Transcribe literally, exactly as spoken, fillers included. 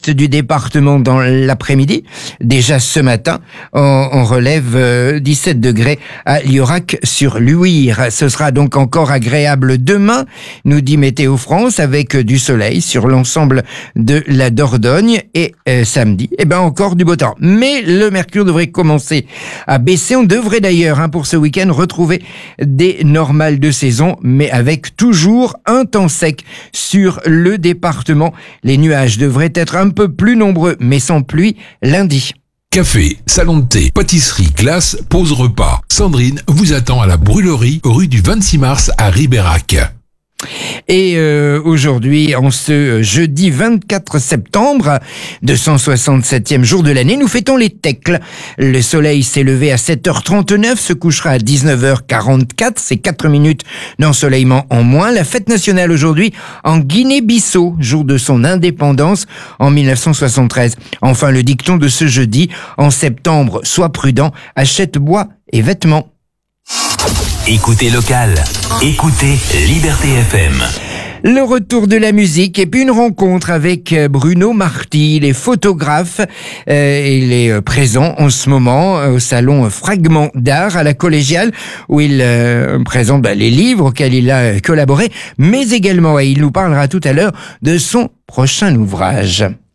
l'ouest du département dans l'après-midi. Déjà ce matin, on, on relève euh, dix-sept degrés à Liorac-sur-Luire. Ce sera donc encore agréable demain, nous dit Météo France, avec du soleil sur l'ensemble de la Dordogne. Et euh, samedi, eh ben encore du beau temps. Mais le mercure devrait commencer à baisser. On devrait d'ailleurs, hein, pour ce week-end, retrouver des normales de saison, mais avec toujours un temps sec sur le département. Les nuages devraient être un peu plus nombreux, mais sans pluie lundi. Café, salon de thé, pâtisserie, glace, pause repas. Sandrine vous attend à la brûlerie, rue du vingt-six mars à Ribérac. Et euh, aujourd'hui, en ce jeudi vingt-quatre septembre, deux cent soixante-septième jour de l'année, nous fêtons les Tecles. Le soleil s'est levé à sept heures trente-neuf, se couchera à dix-neuf heures quarante-quatre, c'est quatre minutes d'ensoleillement en moins. La fête nationale aujourd'hui en Guinée-Bissau, jour de son indépendance en mille neuf cent soixante-treize. Enfin, le dicton de ce jeudi, en septembre, sois prudent, achète bois et vêtements. Écoutez local, écoutez Liberté F M. Le retour de la musique et puis une rencontre avec Bruno Marty, il est photographe. Euh, il est présent en ce moment au salon Fragments d'art à la Collégiale où il euh, présente bah, les livres auxquels il a collaboré, mais également, et il nous parlera tout à l'heure de son prochain ouvrage.